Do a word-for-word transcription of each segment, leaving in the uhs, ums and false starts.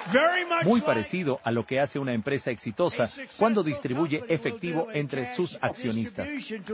muy parecido a lo que hace una empresa exitosa cuando distribuye efectivo entre sus accionistas.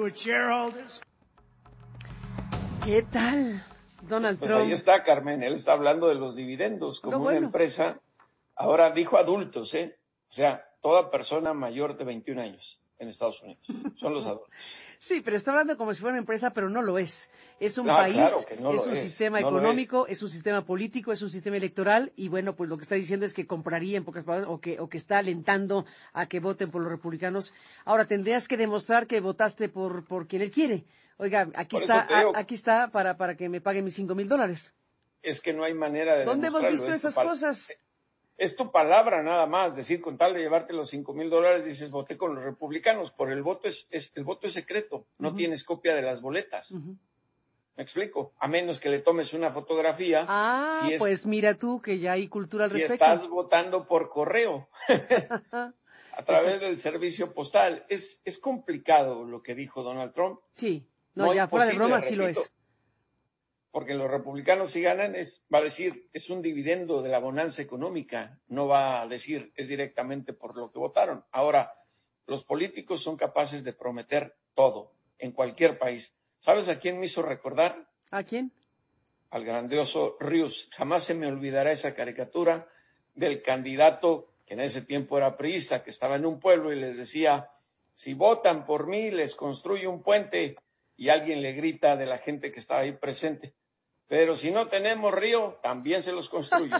¿Qué tal, Donald Pues Trump? ahí está, Carmen, él está hablando de los dividendos como No, bueno. una empresa. Ahora dijo adultos, ¿eh? O sea, toda persona mayor de veintiún años en Estados Unidos. Son los adultos. Sí, pero está hablando como si fuera una empresa, pero no lo es. Es un Ah, país, claro que no es lo un es, sistema no lo económico, es. es un sistema político, es un sistema electoral, y bueno, pues lo que está diciendo es que compraría, en pocas palabras, o que, o que está alentando a que voten por los republicanos. Ahora, tendrías que demostrar que votaste por, por quien él quiere. Oiga, aquí Por está, eso te digo, a- aquí está para, para que me paguen mis cinco mil dólares. es que no hay manera de ¿Dónde hemos demostrarlo. visto Es tu esas pal- cosas? Es tu palabra nada más, decir, con tal de llevarte los cinco mil dólares, dices, voté con los republicanos. Por el voto es, es el voto es secreto, no Ujú. tienes copia de las boletas. Ujú. ¿Me explico? A menos que le tomes una fotografía. Ah, si es, pues mira tú que ya hay cultura al si respecto. estás votando por correo, a través Eso. del servicio postal. Es, es complicado lo que dijo Donald Trump. Sí, no, No ya fuera de imposible, broma sí lo repito, es. porque los republicanos si ganan es, va a decir, es un dividendo de la bonanza económica, no va a decir, es directamente por lo que votaron. Ahora, los políticos son capaces de prometer todo, en cualquier país. ¿Sabes a quién me hizo recordar? ¿A quién? Al grandioso Rius. Jamás se me olvidará esa caricatura del candidato que en ese tiempo era priista, que estaba en un pueblo y les decía, si votan por mí, les construyo un puente, y alguien le grita de la gente que estaba ahí presente, pero si no tenemos río, también se los construyo.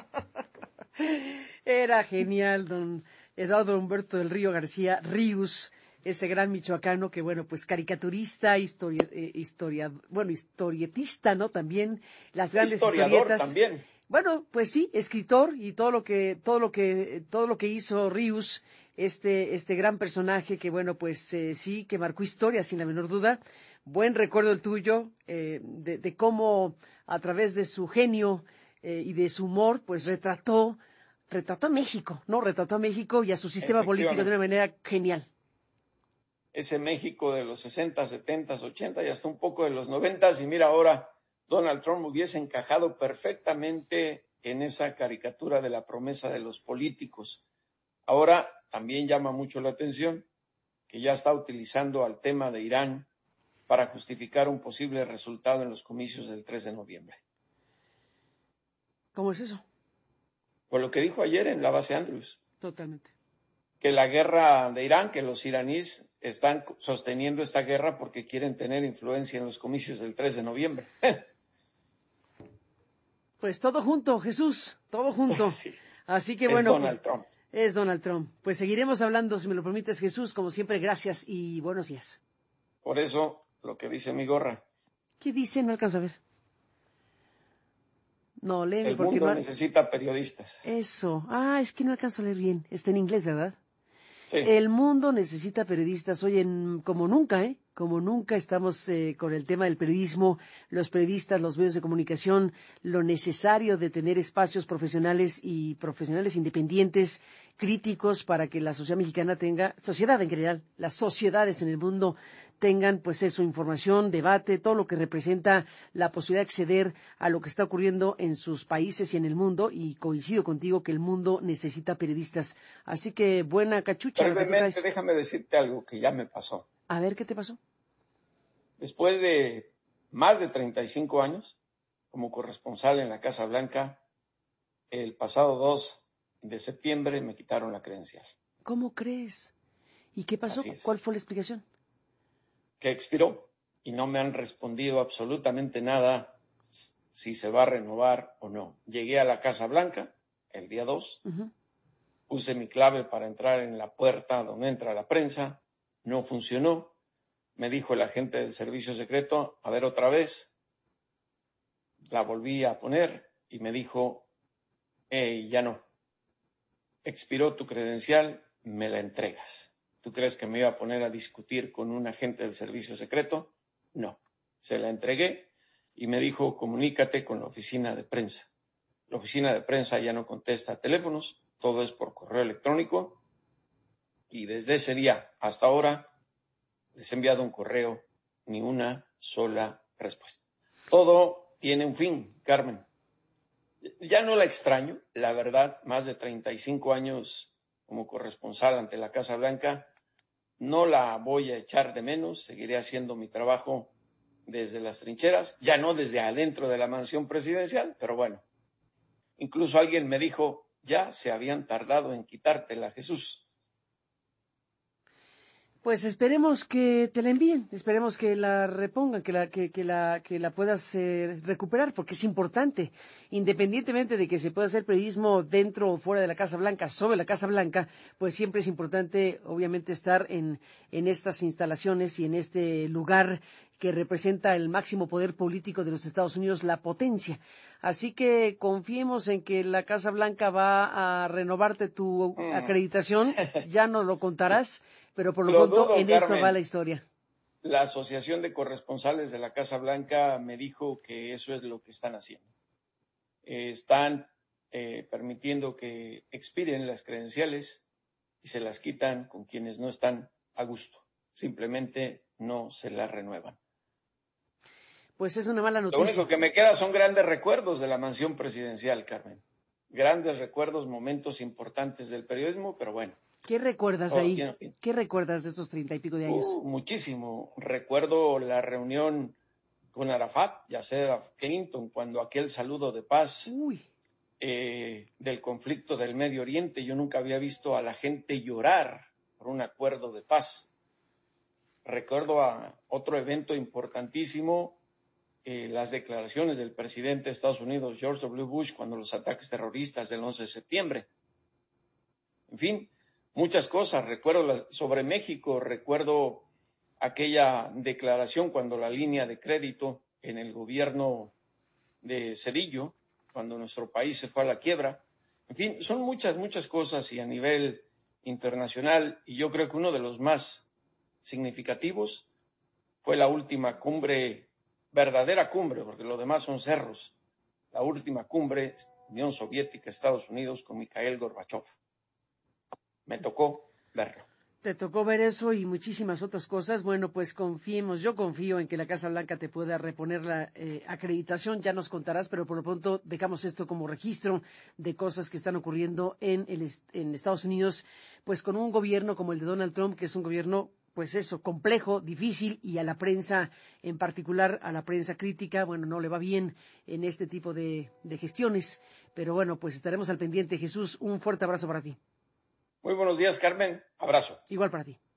Era genial, don Eduardo Humberto del Río García Ríos, ese gran michoacano que, bueno, pues caricaturista, historia, eh, historia, bueno, historietista, ¿no? También las grandes Historiador historietas. también. Bueno, pues sí, escritor y todo lo que, todo lo que, todo lo que hizo Ríos, este, este gran personaje que, bueno, pues eh, sí, que marcó historia sin la menor duda. Buen recuerdo el tuyo eh, de, de cómo a través de su genio eh, y de su humor, pues retrató, retrató a México, ¿no? Retrató a México y a su sistema político de una manera genial. Ese México de los sesenta, setenta, ochenta y hasta un poco de los noventa, y mira ahora, Donald Trump hubiese encajado perfectamente en esa caricatura de la promesa de los políticos. Ahora también llama mucho la atención que ya está utilizando al tema de Irán para justificar un posible resultado en los comicios del tres de noviembre. ¿Cómo es eso? Por lo que dijo ayer en la base Andrews. Totalmente. Que la guerra de Irán, que los iraníes están sosteniendo esta guerra porque quieren tener influencia en los comicios del tres de noviembre. Pues todo junto, Jesús, todo junto. Sí. Así que Es bueno. Donald Trump. Es Donald Trump. Pues seguiremos hablando, si me lo permites, Jesús. Como siempre, gracias y buenos días. Por eso, lo que dice mi gorra. ¿Qué dice? No alcanzo a ver. No, léeme El porque mundo no... necesita periodistas. Eso. Ah, es que no alcanzo a leer bien. Está en inglés, ¿verdad? Sí. El mundo necesita periodistas. Oye, en- como nunca, ¿eh? Como nunca estamos eh, con el tema del periodismo, los periodistas, los medios de comunicación, lo necesario de tener espacios profesionales y profesionales independientes, críticos, para que la sociedad mexicana tenga, sociedad en general, las sociedades en el mundo tengan, pues eso, información, debate, todo lo que representa la posibilidad de acceder a lo que está ocurriendo en sus países y en el mundo, y coincido contigo que el mundo necesita periodistas. Así que buena cachucha lo que tú Brevemente, traes. déjame decirte algo que ya me pasó. A ver, ¿qué te pasó? Después de más de treinta y cinco años como corresponsal en la Casa Blanca, el pasado dos de septiembre me quitaron la credencial. ¿Cómo crees? ¿Y qué pasó? Así es. ¿Cuál fue la explicación? Que expiró y no me han respondido absolutamente nada si se va a renovar o no. Llegué a la Casa Blanca el día dos, Uh-huh. puse mi clave para entrar en la puerta donde entra la prensa, no funcionó. Me dijo el agente del servicio secreto, a ver otra vez. La volví a poner y me dijo, hey, ya no. Expiró tu credencial, me la entregas. ¿Tú crees que me iba a poner a discutir con un agente del servicio secreto? No. Se la entregué y me dijo, comunícate con la oficina de prensa. La oficina de prensa ya no contesta teléfonos, todo es por correo electrónico. Y desde ese día hasta ahora les he enviado un correo, ni una sola respuesta. Todo tiene un fin, Carmen. Ya no la extraño, la verdad, más de treinta y cinco años como corresponsal ante la Casa Blanca, no la voy a echar de menos, seguiré haciendo mi trabajo desde las trincheras, ya no desde adentro de la mansión presidencial, pero bueno, incluso alguien me dijo, ya se habían tardado en quitártela, Jesús. Pues esperemos que te la envíen, esperemos que la repongan, que la, que, que la, que la puedas eh, recuperar, porque es importante, independientemente de que se pueda hacer periodismo dentro o fuera de la Casa Blanca, sobre la Casa Blanca, pues siempre es importante, obviamente, estar en, en estas instalaciones y en este lugar que representa el máximo poder político de los Estados Unidos, la potencia. Así que confiemos en que la Casa Blanca va a renovarte tu Mm. acreditación, ya nos lo contarás, pero por lo, Lo pronto dudo, en Carmen. eso va la historia. La Asociación de Corresponsales de la Casa Blanca me dijo que eso es lo que están haciendo. Eh, están eh, permitiendo que expiren las credenciales y se las quitan con quienes no están a gusto. Simplemente no se las renuevan. Pues es una mala Lo noticia. único que me queda son grandes recuerdos de la mansión presidencial, Carmen. Grandes recuerdos, momentos importantes del periodismo, pero bueno. ¿Qué recuerdas todo ahí? tiene fin. ¿Qué recuerdas de estos treinta y pico de años? Uh, muchísimo. Recuerdo la reunión con Arafat, Yasser Clinton, cuando aquel saludo de paz Uy, eh, del conflicto del Medio Oriente, yo nunca había visto a la gente llorar por un acuerdo de paz. Recuerdo a otro evento importantísimo, eh, las declaraciones del presidente de Estados Unidos, George W. Bush, cuando los ataques terroristas del once de septiembre. En fin, muchas cosas. Recuerdo la, sobre México, recuerdo aquella declaración cuando la línea de crédito en el gobierno de Cedillo, cuando nuestro país se fue a la quiebra. En fin, son muchas, muchas cosas y a nivel internacional, y yo creo que uno de los más significativos fue la última cumbre, verdadera cumbre, porque lo demás son cerros, la última cumbre Unión Soviética, Estados Unidos, con Mikhail Gorbachev. Me tocó verlo. te tocó ver eso y muchísimas otras cosas. Bueno, pues confiemos, yo confío en que la Casa Blanca te pueda reponer la eh, acreditación, ya nos contarás, pero por lo pronto dejamos esto como registro de cosas que están ocurriendo en, el, en Estados Unidos, pues con un gobierno como el de Donald Trump, que es un gobierno, pues eso, complejo, difícil, y a la prensa, en particular a la prensa crítica, bueno, no le va bien en este tipo de, de gestiones, pero bueno, pues estaremos al pendiente. Jesús, un fuerte abrazo para ti. Muy buenos días, Carmen. Abrazo. Igual para ti.